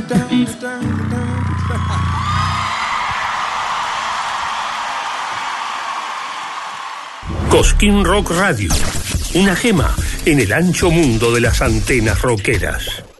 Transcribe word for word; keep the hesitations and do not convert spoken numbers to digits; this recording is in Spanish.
Cosquín Rock Radio, una gema en el ancho mundo de las antenas rockeras.